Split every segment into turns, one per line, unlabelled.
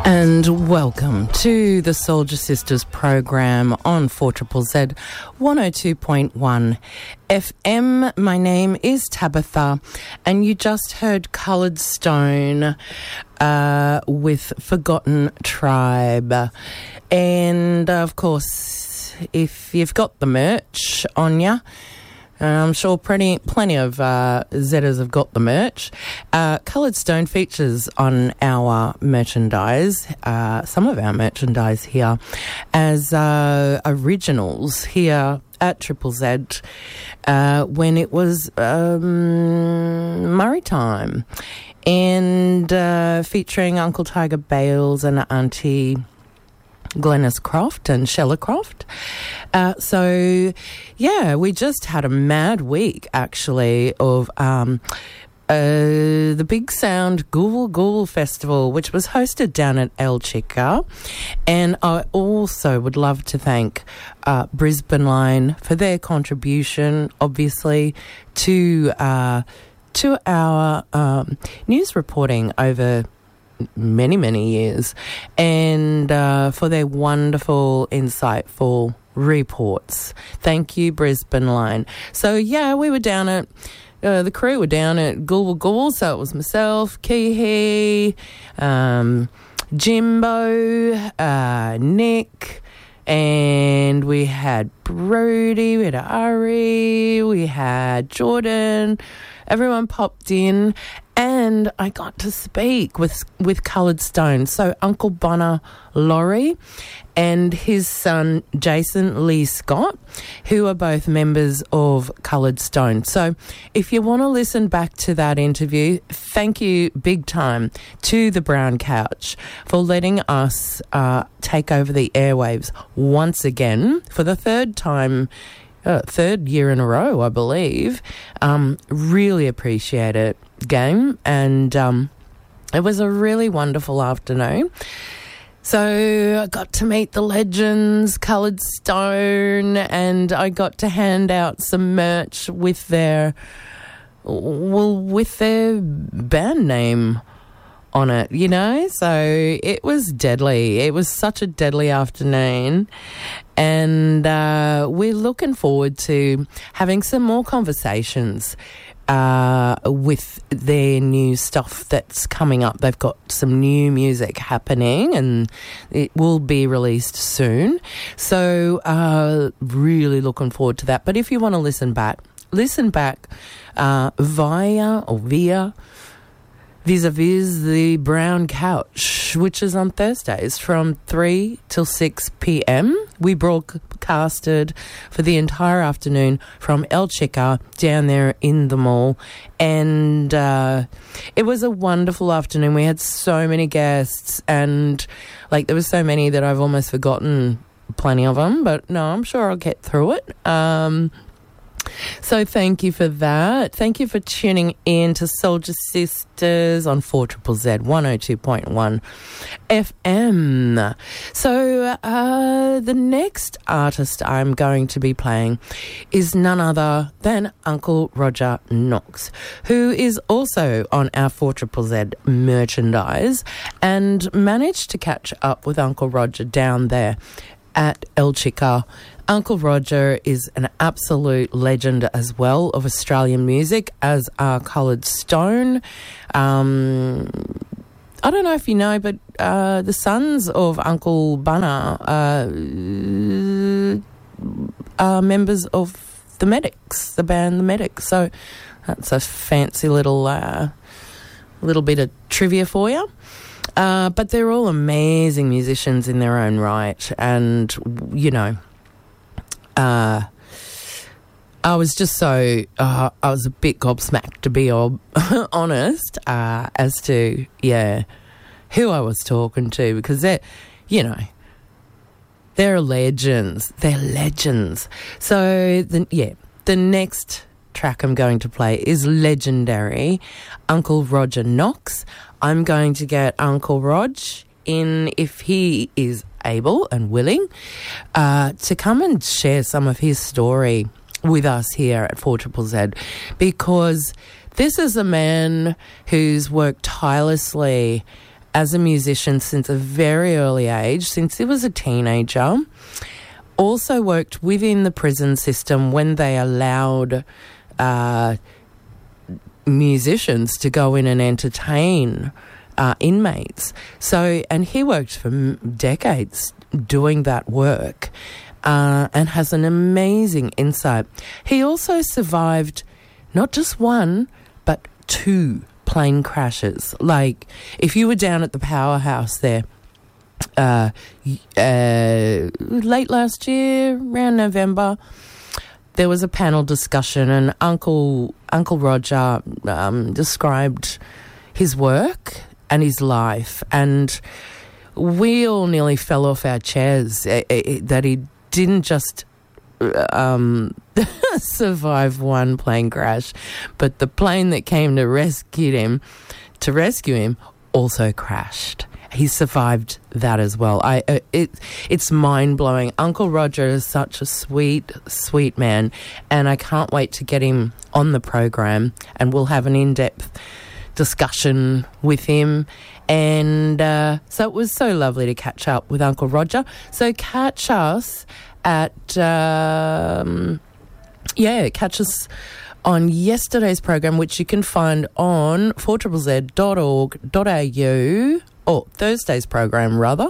And welcome to the Soldier Sisters program on 4ZZZ 102.1 FM. My name is Tabitha, and you just heard Coloured Stone with Forgotten Tribe. And, of course, if you've got the merch on you, I'm sure plenty of Zetters have got the merch. Coloured Stone features on our merchandise, some of our merchandise here, as originals here at Triple Z when it was Murray time, and featuring Uncle Tiger Bales and Auntie Glenys Croft and Shella Croft. So, yeah, we just had a mad week, actually, of the Big Sound Google Google Festival, which was hosted down at El Chica. And I also would love to thank Brisbane Line for their contribution, obviously, to our news reporting over many years, and for their wonderful, insightful reports. Thank you, Brisbane Line. So, yeah, we were down at, the crew were down at Google Google, so it was myself, Kihi, Jimbo, Nick, and we had Brody, we had Ari, we had Jordan. Everyone popped in, and I got to speak with Coloured Stone. So Uncle Bonner Laurie and his son Jason Lee Scott, who are both members of Coloured Stone. So if you want to listen back to that interview, thank you big time to the Brown Couch for letting us take over the airwaves once again for the third year in a row, I believe. Really appreciate it, gang. And it was a really wonderful afternoon. So I got to meet the legends, Coloured Stone, and I got to hand out some merch with their band name on it, you know? So it was deadly. It was such a deadly afternoon. And we're looking forward to having some more conversations with their new stuff that's coming up. They've got some new music happening, and it will be released soon. So really looking forward to that. But if you want to listen back via Vis-a-Vis the Brown Couch, which is on Thursdays from 3 till 6 p.m. We broadcasted for the entire afternoon from El Chica down there in the mall, and it was a wonderful afternoon. We had so many guests, and there was so many that I've almost forgotten plenty of them, but no, I'm sure I'll get through it. So thank you for that. Thank you for tuning in to Soldier Sisters on 4ZZZ 102.1 FM. So the next artist I'm going to be playing is none other than Uncle Roger Knox, who is also on our 4ZZZ merchandise, and managed to catch up with Uncle Roger down there at El Chica. Uncle Roger is an absolute legend as well of Australian music, as are Coloured Stone. I don't know if you know, but the sons of Uncle Bunner are members of the Medics, the band The Medics. So that's a fancy little bit of trivia for you. But they're all amazing musicians in their own right, and, you know, I was just I was a bit gobsmacked, to be honest, as to, who I was talking to, because they're legends. They're legends. So, the next track I'm going to play is legendary Uncle Roger Knox. I'm going to get Uncle Rog in, if he is able and willing, to come and share some of his story with us here at 4ZZZ, because this is a man who's worked tirelessly as a musician since a very early age, since he was a teenager. Also worked within the prison system when they allowed musicians to go in and entertain inmates. So, and he worked for decades doing that work and has an amazing insight. He also survived not just one, but 2 plane crashes. Like, if you were down at the powerhouse there late last year, around November, there was a panel discussion, and Uncle Roger described his work and his life, and we all nearly fell off our chairs that he didn't just survive one plane crash, but the plane that came to rescue him also crashed. He survived that as well. It's mind-blowing. Uncle Roger is such a sweet, sweet man, and I can't wait to get him on the program, and we'll have an in-depth discussion with him. And so it was so lovely to catch up with Uncle Roger. So catch us catch us on yesterday's program, which you can find on 4ZZZ.org.au, or Thursday's program rather,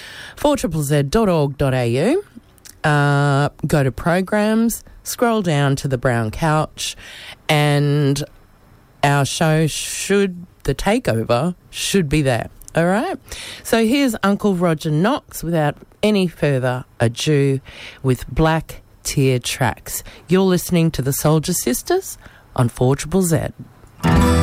4ZZZ.org.au. Go to programs, scroll down to the brown couch, and our show The Takeover should be there. All right? So here's Uncle Roger Knox without any further ado with Black Tear Tracks. You're listening to the Soldier Sisters on 4ZZZ.